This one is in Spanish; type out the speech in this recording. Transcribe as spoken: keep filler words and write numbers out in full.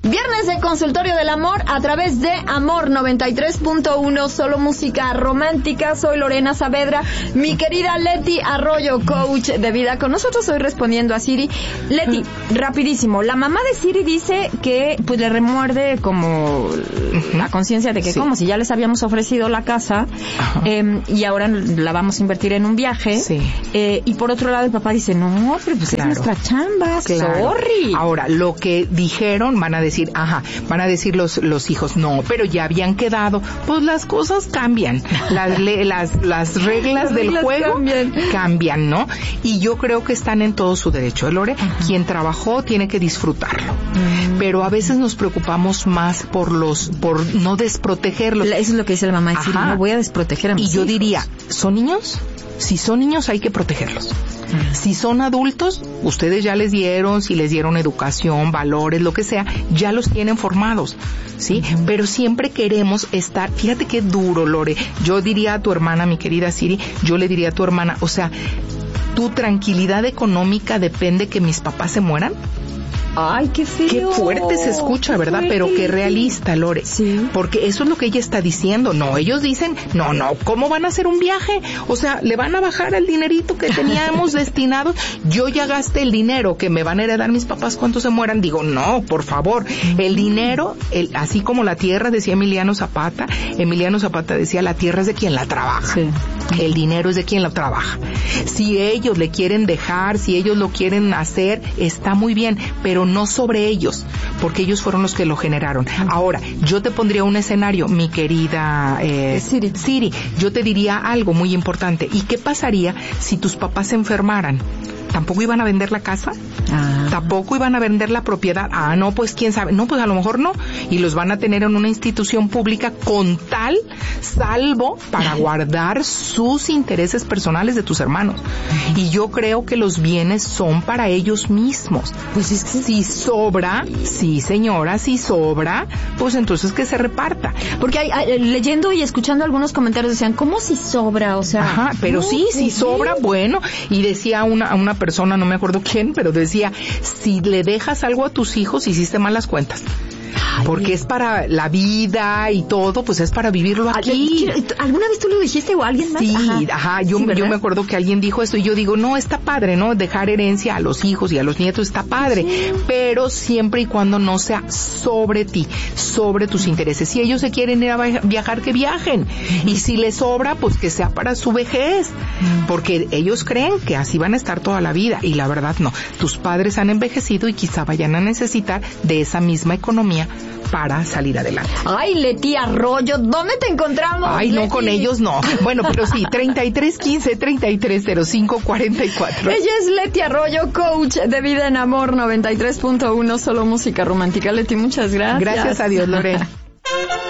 Viernes de Consultorio del Amor a través de Amor noventa y tres punto uno, solo música romántica. Soy Lorena Saavedra, mi querida Leti Arroyo, coach de vida. Con nosotros estoy respondiendo a Siri. Leti, rapidísimo, la mamá de Siri dice que pues le remuerde como la conciencia de que sí. Como si ya les habíamos ofrecido la casa eh, y ahora la vamos a invertir en un viaje. Sí. Eh, y por otro lado el papá dice, no, pero pues claro. Es nuestra chamba, claro. Sorry. Ahora, lo que dijeron, van a decir, ajá, van a decir los los hijos, no, pero ya habían quedado. Pues las cosas cambian, las le, las las reglas del reglas juego cambian. cambian, ¿no? Y yo creo que están en todo su derecho, Lore. Ajá. Quien trabajó tiene que disfrutarlo. Mm. Pero a veces nos preocupamos más por los, por no desprotegerlos. Eso es lo que dice la mamá de Siri, no voy a desproteger a mis Y yo hijos. diría, ¿son niños? Si son niños hay que protegerlos. Uh-huh. Si son adultos, ustedes ya les dieron, si les dieron educación, valores, lo que sea, ya los tienen formados, ¿sí? Uh-huh. Pero siempre queremos estar, fíjate qué duro, Lore. Yo diría a tu hermana, mi querida Siri, yo le diría a tu hermana, o sea, ¿tu tranquilidad económica depende que mis papás se mueran? Ay, qué feo. Qué fuerte se escucha, ¿verdad? Fuerte. Pero qué realista, Lore. Sí. Porque eso es lo que ella está diciendo. No, ellos dicen, no, no, ¿cómo van a hacer un viaje? O sea, ¿le van a bajar el dinerito que teníamos destinado? Yo ya gasté el dinero que me van a heredar mis papás cuando se mueran. Digo, no, por favor. El dinero, el, así como la tierra, decía Emiliano Zapata, Emiliano Zapata decía, la tierra es de quien la trabaja. Sí. El dinero es de quien la trabaja. Si ellos le quieren dejar, si ellos lo quieren hacer, está muy bien, pero no sobre ellos, porque ellos fueron los que lo generaron. Ahora, yo te pondría un escenario, mi querida eh, Siri. Siri, yo te diría algo muy importante. ¿Y qué pasaría si tus papás se enfermaran? ¿Tampoco iban a vender la casa? Ah. ¿Tampoco iban a vender la propiedad? Ah, no, pues quién sabe. No, pues a lo mejor no. Y los van a tener en una institución pública con tal salvo para guardar sus intereses personales de tus hermanos. Y yo creo que los bienes son para ellos mismos. Pues es que si sobra, sí señora, si sobra, pues entonces que se reparta. Porque hay, hay, leyendo y escuchando algunos comentarios decían, ¿cómo si sobra? O sea, ajá, pero no, sí, si sobra, bueno. Y decía una, una persona, no me acuerdo quién, pero decía, si le dejas algo a tus hijos, hiciste mal las cuentas. Porque es para la vida y todo, pues es para vivirlo aquí. ¿Alguna vez tú lo dijiste o alguien más? Sí, ajá, ajá yo, sí, yo me acuerdo que alguien dijo esto y yo digo, no, está padre, ¿no? Dejar herencia a los hijos y a los nietos está padre, sí. Pero siempre y cuando no sea sobre ti, sobre tus intereses. Si ellos se quieren ir a viajar, que viajen. Y si les sobra, pues que sea para su vejez. Porque ellos creen que así van a estar toda la vida y la verdad no. Tus padres han envejecido y quizá vayan a necesitar de esa misma economía para salir adelante. Ay, Leti Arroyo, ¿dónde te encontramos? Ay, no, Leti? Con ellos no. Bueno, pero sí, treinta y tres quince, treinta y tres cero cinco, cuarenta y cuatro. Ella es Leti Arroyo, coach de vida en Amor noventa y tres punto uno, solo música romántica. Leti, muchas gracias. Gracias a Dios, Lorena.